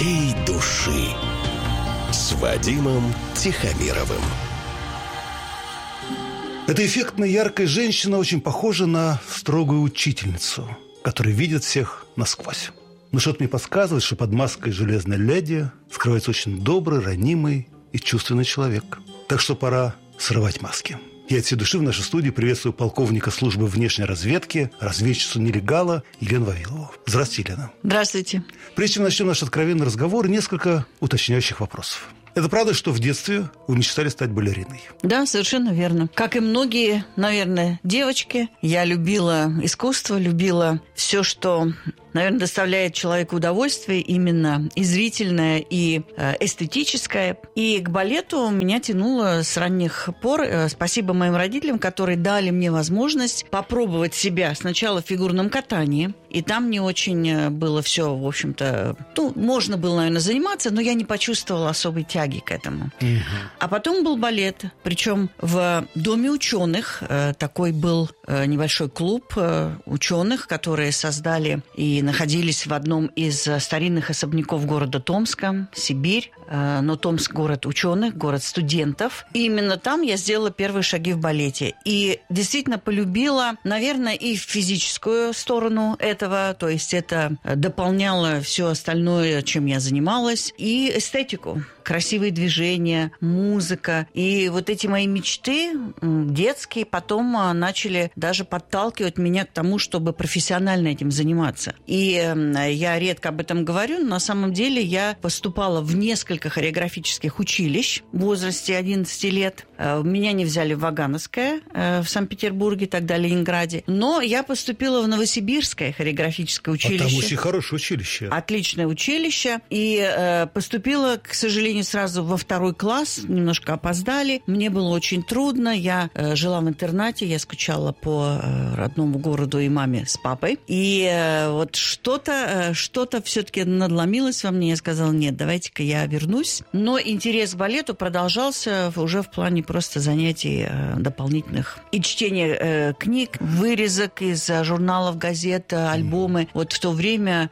всей души с Вадимом Тихомировым. Эта эффектная яркая женщина очень похожа на строгую учительницу, которая видит всех насквозь. Но что-то мне подсказывает, что под маской железной леди скрывается очень добрый, ранимый и чувственный человек. Так что пора срывать маски. Я от всей души в нашей студии приветствую полковника службы внешней разведки, разведчицу нелегала Елену Вавилову. Здравствуйте, Елена. Здравствуйте. Прежде чем начнем наш откровенный разговор, несколько уточняющих вопросов. Это правда, что в детстве вы мечтали стать балериной? Да, совершенно верно. Как и многие, наверное, девочки, я любила искусство, любила все, что, наверное, доставляет человеку удовольствие, именно и зрительное, и эстетическое. И к балету меня тянуло с ранних пор. Спасибо моим родителям, которые дали мне возможность попробовать себя сначала в фигурном катании. И там не очень было все, в общем-то... можно было, наверное, заниматься, но я не почувствовала особой тяги к этому. А потом был балет. Причем в Доме ученых такой был небольшой клуб ученых, которые создали и находились в одном из старинных особняков города Томска, Сибирь. Но Томск – город ученых, город студентов. И именно там я сделала первые шаги в балете. И действительно полюбила, наверное, и физическую сторону этого, то есть это дополняло все остальное, чем я занималась, и эстетику. Красивые движения, музыка. И вот эти мои мечты детские потом начали даже подталкивать меня к тому, чтобы профессионально этим заниматься. И я редко об этом говорю, но на самом деле я поступала в несколько хореографических училищ в возрасте 11 лет. Меня не взяли в Вагановское в Санкт-Петербурге, тогда Ленинграде. Но я поступила в Новосибирское хореографическое училище. А там очень хорошее училище. Отличное училище. И поступила, к сожалению, сразу во 2 класс. Немножко опоздали. Мне было очень трудно. Я жила в интернате. Я скучала по родному городу и маме с папой. И вот что-то все-таки надломилось во мне. Я сказала, нет, давайте-ка я вернусь. Но интерес к балету продолжался уже в плане просто занятий дополнительных. И чтение книг, вырезок из журналов, газет, альбомы. Вот в то время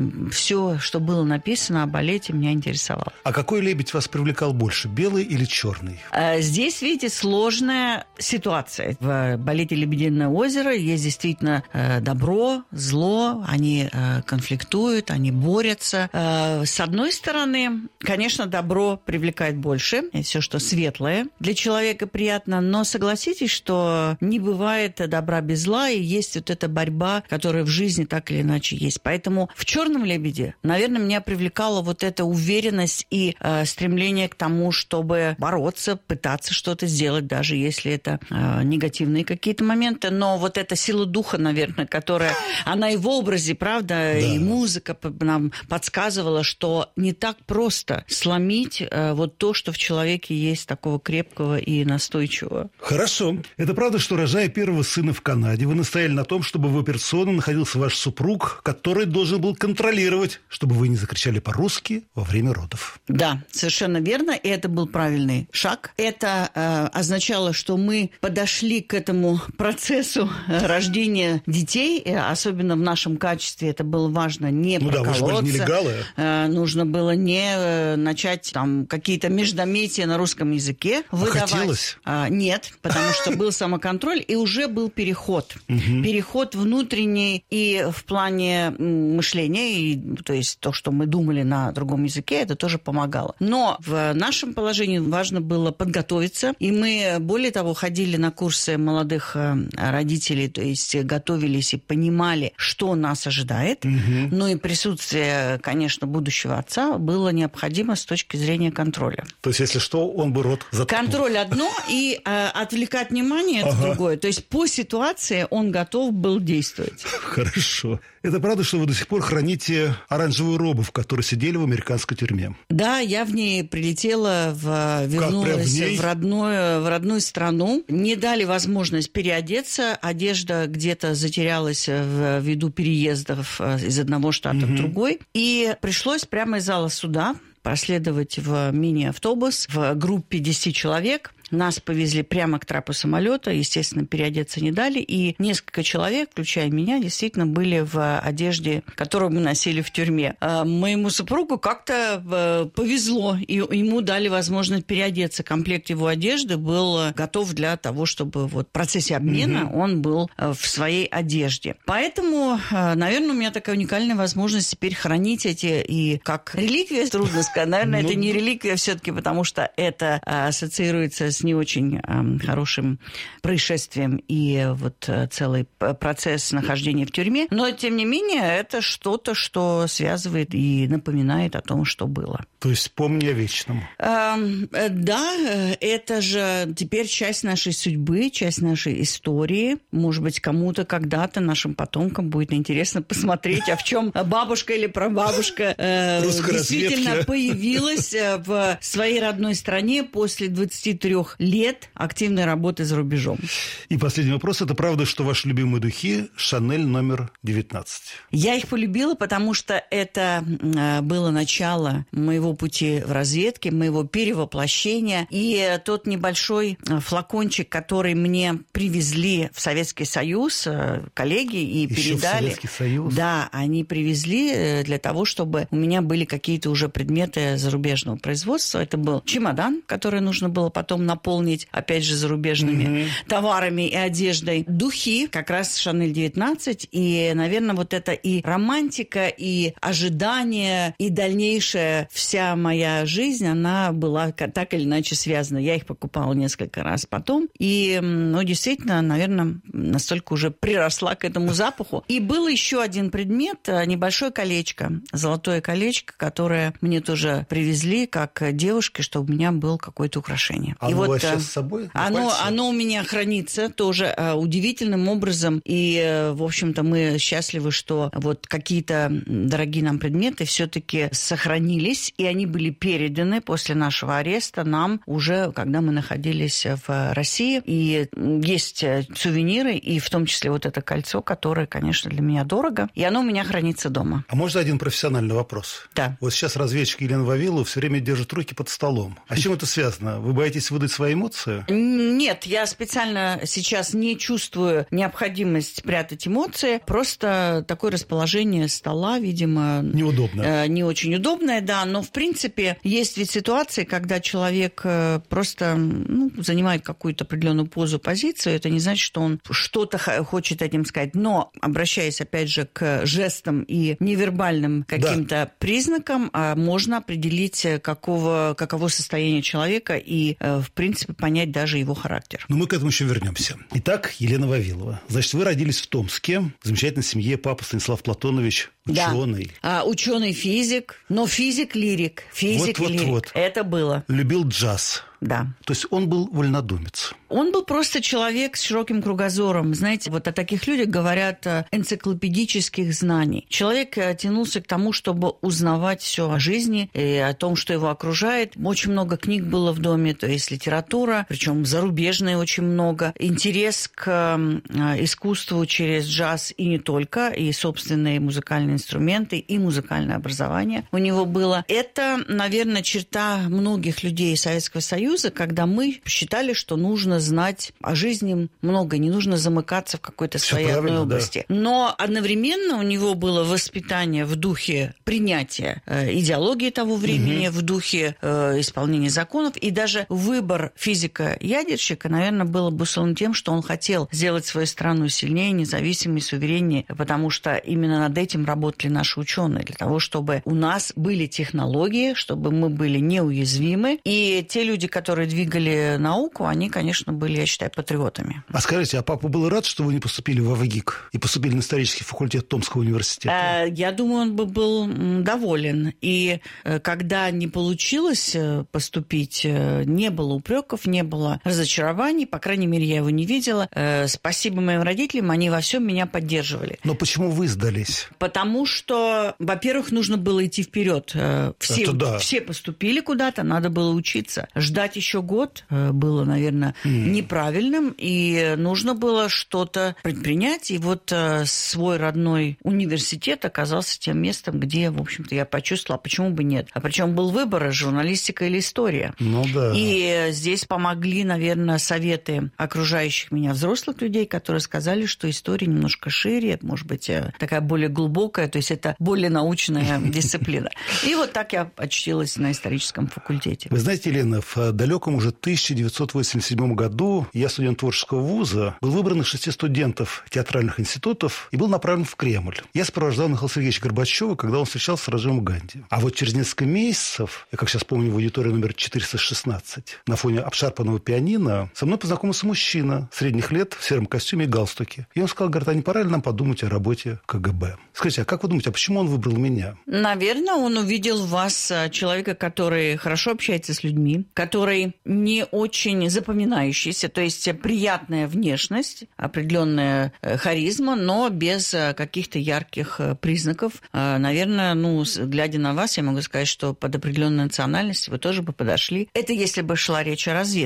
все, что было написано о балете, меня интересовало. А какой лебедь вас привлекал больше, белый или черный? Здесь, видите, сложная ситуация. В балете «Лебединое озеро» есть действительно добро, зло, они конфликтуют, они борются. С одной стороны, конечно, добро привлекает больше, все, что светлое, для человека приятно, но согласитесь, что не бывает добра без зла, и есть вот эта борьба, которая в жизни так или иначе есть. Поэтому в «Черном лебеде», наверное, меня привлекала вот эта уверенность и стремление к тому, чтобы бороться, пытаться что-то сделать, даже если это негативные какие-то моменты. Но вот эта сила духа, наверное, которая, она и в образе, правда, да. И музыка нам подсказывала, что не так просто сломить вот то, что в человеке есть такого крепкого и настойчивого. Хорошо. Это правда, что, рожая первого сына в Канаде, вы настояли на том, чтобы в операционном находился ваш супруг, который должен был контролировать, чтобы вы не закричали по-русски во время родов? Да, совершенно верно. И это был правильный шаг. Это означало, что мы подошли к этому процессу рождения детей, особенно в нашем качестве это было важно не проколоться. Вы же были нелегалы. Нужно было не начать там какие-то междометия на русском языке выдавать. Хотелось? Нет, потому что был самоконтроль, и уже был переход. Переход внутренний и в плане мышления, и, то есть то, что мы думали на другом языке, это тоже помогало. Но в нашем положении важно было подготовиться, и мы, более того, ходили на курсы молодых родителей, то есть готовились и понимали, что нас ожидает. Ну и присутствие, конечно, будущего отца было необходимо с точки зрения контроля. То есть, если что, он бы рот заткнул. Контроль одно, и отвлекать внимание это другое. То есть, по ситуации он готов был действовать. Хорошо. Это правда, что вы до сих пор храните оранжевую робу, в которой сидели в американской тюрьме? Да, я в ней прилетела, вернулась в родную страну. Не дали возможность переодеться. Одежда где-то затерялась ввиду переездов из одного штата в другой. И пришлось прямо из зала суда проследовать в мини-автобус в группе 10 человек нас повезли прямо к трапу самолета, естественно, переодеться не дали, и несколько человек, включая меня, действительно были в одежде, которую мы носили в тюрьме. Моему супругу как-то повезло, и ему дали возможность переодеться. Комплект его одежды был готов для того, чтобы вот в процессе обмена он был в своей одежде. Поэтому, наверное, у меня такая уникальная возможность теперь хранить эти, и как реликвия, трудно сказать, наверное, это не реликвия все-таки, потому что это ассоциируется с не очень хорошим происшествием и вот целый процесс нахождения в тюрьме. Но, тем не менее, это что-то, что связывает и напоминает о том, что было. То есть помни о вечном. Да, это же теперь часть нашей судьбы, часть нашей истории. Может быть, кому-то когда-то, нашим потомкам, будет интересно посмотреть, а в чем бабушка или прабабушка действительно появилась в своей родной стране после 23 лет активной работы за рубежом. И последний вопрос. Это правда, что ваши любимые духи Шанель номер 19? Я их полюбила, потому что это было начало моего пути в разведке, моего перевоплощения. И тот небольшой флакончик, который мне привезли в Советский Союз, коллеги, и еще передали. В Советский Союз? Да, они привезли для того, чтобы у меня были какие-то уже предметы зарубежного производства. Это был чемодан, который нужно было потом наполнить, опять же, зарубежными товарами и одеждой. Духи, как раз Шанель 19. И, наверное, вот это и романтика, и ожидание, и дальнейшая вся моя жизнь, она была так или иначе связана. Я их покупала несколько раз потом. И, действительно, наверное, настолько уже приросла к этому запаху. И был еще один предмет, небольшое колечко, золотое колечко, которое мне тоже привезли как девушке, чтобы у меня было какое-то украшение. Оно у вас сейчас с собой? Оно у меня хранится тоже удивительным образом. И, в общем-то, мы счастливы, что вот какие-то дорогие нам предметы все-таки сохранились, и они были переданы после нашего ареста нам уже, когда мы находились в России. И есть сувениры, и в том числе вот это кольцо, которое, конечно, для меня дорого, и оно у меня хранится дома. А можно один профессиональный вопрос? Да. Вот сейчас разведчик Елена Вавилова все время держит руки под столом. А с чем это связано? Вы боитесь выдать свои эмоции? Нет, я специально сейчас не чувствую необходимость прятать эмоции. Просто такое расположение стола, видимо... Неудобно. Не очень удобное, да. Но, в принципе, есть ведь ситуации, когда человек просто занимает какую-то определенную позу, позицию. Это не значит, что он что-то хочет этим сказать. Но, обращаясь, опять же, к жестам и невербальным каким-то признакам, можно определить, каково состояние человека и, в принципе, понять даже его характер. Но мы к этому еще вернемся. Итак, Елена Вавилова. Значит, вы родились в Томске, в замечательной семье, папа Станислав Платонович, ученый. Да. Ученый-физик, но физик-лирик. Физик-лирик. Это было. Любил джаз. Да. То есть он был вольнодумец. Он был просто человек с широким кругозором. Знаете, вот о таких людях говорят энциклопедических знаний. Человек тянулся к тому, чтобы узнавать все о жизни и о том, что его окружает. Очень много книг было в доме, то есть литература, причем зарубежная очень много. Интерес к искусству через джаз и не только, и собственные музыкальные инструменты, и музыкальное образование у него было. Это, наверное, черта многих людей Советского Союза, когда мы считали, что нужно знать о жизни много, не нужно замыкаться в какой-то своей одной области. Да. Но одновременно у него было воспитание в духе принятия идеологии того времени, в духе исполнения законов, и даже выбор физика-ядерщика, наверное, был обусловлен тем, что он хотел сделать свою страну сильнее, независимее, сувереннее, потому что именно над этим работали наши ученые, для того, чтобы у нас были технологии, чтобы мы были неуязвимы, и те люди, которые двигали науку, они, конечно, были, я считаю, патриотами. А скажите, а папа был рад, что вы не поступили в АВГИК и поступили на исторический факультет Томского университета? Я думаю, он бы был доволен. И когда не получилось поступить, не было упреков, не было разочарований, по крайней мере, я его не видела. Спасибо моим родителям, они во всем меня поддерживали. Но почему вы сдались? Потому Потому что, во-первых, нужно было идти вперед. Все поступили куда-то, надо было учиться. Ждать еще год было, наверное, неправильным, и нужно было что-то предпринять. И вот свой родной университет оказался тем местом, где, в общем-то, я почувствовала, почему бы нет. А причем был выбор, журналистика или история. Ну да. И здесь помогли, наверное, советы окружающих меня взрослых людей, которые сказали, что история немножко шире, может быть, такая более глубокая, то есть это более научная дисциплина. И вот так я очутилась на историческом факультете. Вы знаете, Елена, в далеком уже 1987 году я, студент творческого вуза, был выбран из 6 студентов театральных институтов и был направлен в Кремль. Я сопровождал Михаила Сергеевича Горбачева, когда он встречался с Радживом Ганди. А вот через несколько месяцев, я как сейчас помню, в аудитории номер 416, на фоне обшарпанного пианино, со мной познакомился мужчина средних лет в сером костюме и галстуке. И он сказал, говорит, а не пора ли нам подумать о работе КГБ? Скажите, а как вы думаете, а почему он выбрал меня? Наверное, он увидел в вас человека, который хорошо общается с людьми, который не очень запоминающийся, то есть приятная внешность, определенная харизма, но без каких-то ярких признаков. Наверное, глядя на вас, я могу сказать, что под определенную национальность вы тоже бы подошли. Это если бы шла речь о разведке.